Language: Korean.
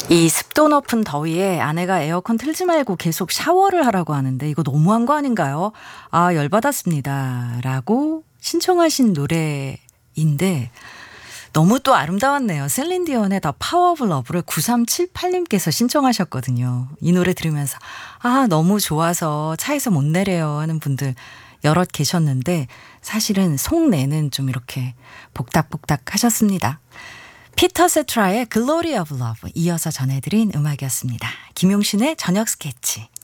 이 습도 높은 더위에 아내가 에어컨 틀지 말고 계속 샤워를 하라고 하는데 이거 너무한 거 아닌가요? 아, 열받았습니다. 라고 신청하신 노래인데 너무 또 아름다웠네요. 셀린 디온의 The Power of Love를 9378님께서 신청하셨거든요. 이 노래 들으면서 아, 너무 좋아서 차에서 못 내려요 하는 분들 여럿 계셨는데 사실은 속내는 좀 이렇게 복닥복닥 하셨습니다. 피터 세트라의 Glory of Love 이어서 전해드린 음악이었습니다. 김용신의 저녁 스케치.